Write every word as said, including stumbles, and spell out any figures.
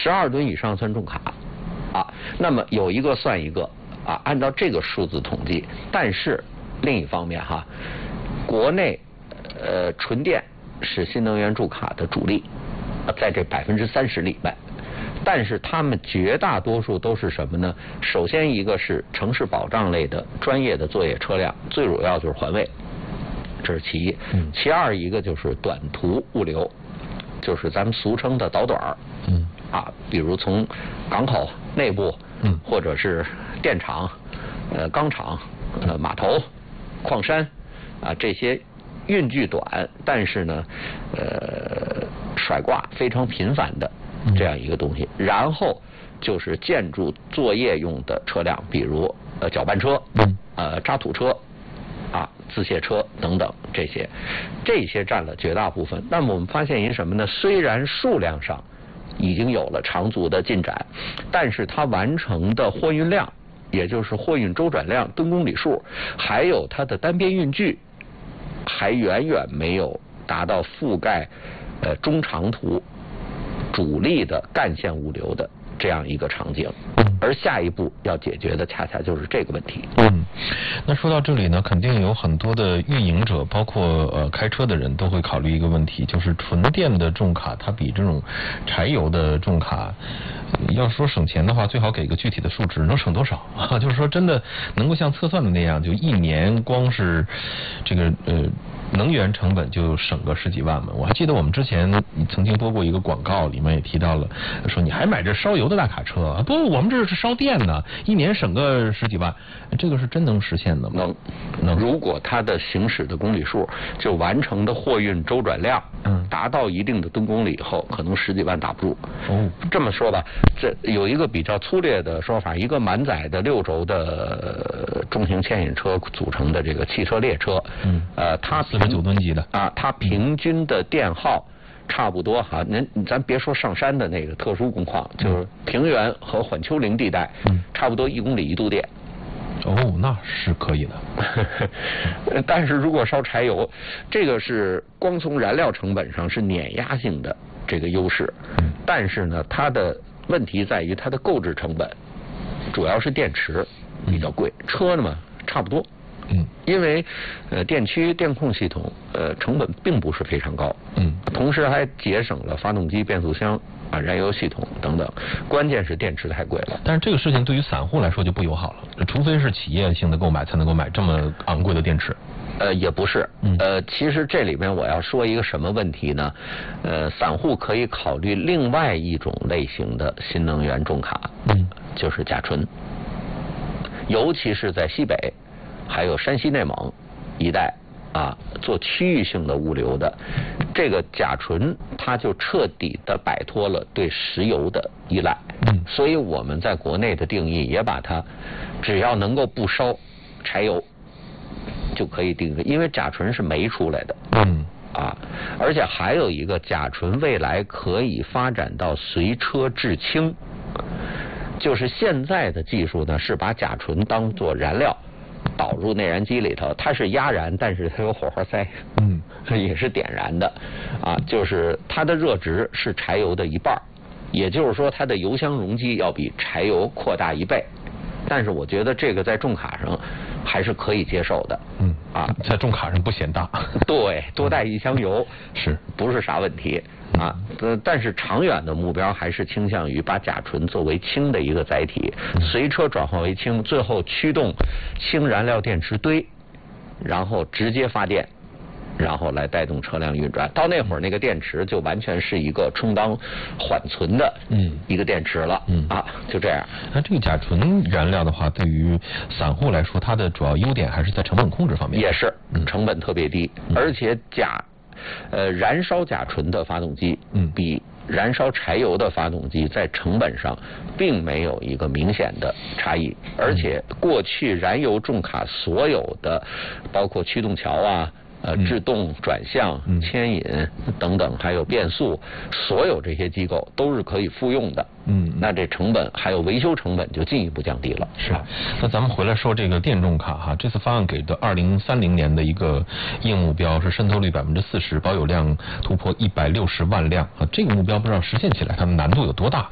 十二吨以上算重卡，啊，那么有一个算一个啊，按照这个数字统计。但是另一方面哈，国内呃纯电是新能源重卡的主力，在这百分之三十里面。但是他们绝大多数都是什么呢？首先一个是城市保障类的专业的作业车辆，最主要就是环卫，这是其一。嗯、其二一个就是短途物流，就是咱们俗称的导短儿。嗯。啊，比如从港口内部，嗯，或者是电厂、呃钢厂、呃码头、矿山啊这些运距短，但是呢，呃甩挂非常频繁的。这样一个东西，然后就是建筑作业用的车辆，比如呃搅拌车、呃渣土车、啊自卸车等等这些，这些占了绝大部分。那么我们发现一什么呢？虽然数量上已经有了长足的进展，但是它完成的货运量，也就是货运周转量、吨公里数，还有它的单边运距，还远远没有达到覆盖呃中长途主力的干线物流的这样一个场景，而下一步要解决的恰恰就是这个问题。 嗯，那说到这里呢，肯定有很多的运营者，包括呃开车的人都会考虑一个问题，就是纯电的重卡，它比这种柴油的重卡，要说省钱的话，最好给个具体的数值，能省多少啊？就是说真的能够像测算的那样，就一年光是这个呃。能源成本就省个十几万嘛。我还记得我们之前曾经播过一个广告，里面也提到了，说你还买这烧油的大卡车，不，我们这是烧电的，一年省个十几万，这个是真能实现的吗？ 能，能。如果它的行驶的公里数，就完成的货运周转量，嗯，达到一定的吨公里以后，可能十几万打不住。哦，这么说吧，这有一个比较粗略的说法，一个满载的六轴的重型牵引车组成的这个汽车列车，嗯，呃，它四十九吨级的啊，它平均的电耗差不多哈，您咱别说上山的那个特殊工况，就是平原和缓丘陵地带，嗯，差不多一公里一度电。 哦，那是可以的。 但是如果烧柴油，这个是光从燃料成本上是碾压性的这个优势，嗯，但是呢，它的问题在于它的购置成本，主要是电池比较贵，嗯，车呢嘛差不多。嗯，因为呃电驱电控系统呃成本并不是非常高，嗯，同时还节省了发动机、变速箱啊、燃油系统等等，关键是电池太贵了。 但是这个事情对于散户来说就不友好了，除非是企业性的购买才能够买这么昂贵的电池。 呃，也不是，嗯，呃，其实这里面我要说一个什么问题呢？呃，散户可以考虑另外一种类型的新能源重卡，嗯，就是甲醇，尤其是在西北。还有山西内蒙一带啊，做区域性的物流的这个甲醇，它就彻底的摆脱了对石油的依赖。嗯，所以我们在国内的定义也把它，只要能够不烧柴油，就可以定义，因为甲醇是煤出来的。嗯，啊，而且还有一个甲醇未来可以发展到随车制氢，就是现在的技术呢是把甲醇当作燃料。导入内燃机里头，它是压燃，但是它有火花塞，嗯，也是点燃的，啊，就是它的热值是柴油的一半，也就是说它的油箱容积要比柴油扩大一倍，但是我觉得这个在重卡上还是可以接受的，嗯，啊， 在重卡上不显大， 对，多带一箱油是不是啥问题？啊，呃，但是长远的目标还是倾向于把甲醇作为氢的一个载体，随车转化为氢，最后驱动氢燃料电池堆，然后直接发电，然后来带动车辆运转。到那会儿，那个电池就完全是一个充当缓存的，嗯，一个电池了，嗯啊，就这样。 那这个甲醇燃料的话，对于散户来说，它的主要优点还是在成本控制方面， 也是，成本特别低，嗯，而且甲。呃，燃烧甲醇的发动机，嗯，比燃烧柴油的发动机在成本上并没有一个明显的差异，而且过去燃油重卡所有的，包括驱动桥啊、呃制动、转向、牵引等等，还有变速，所有这些机构都是可以复用的。嗯，那这成本还有维修成本就进一步降低了。 是，那咱们回来说这个电重卡哈，这次方案给的二零三零年的一个硬目标是渗透率百分之四十，保有量突破一百六十万辆啊，这个目标不知道实现起来它的难度有多大？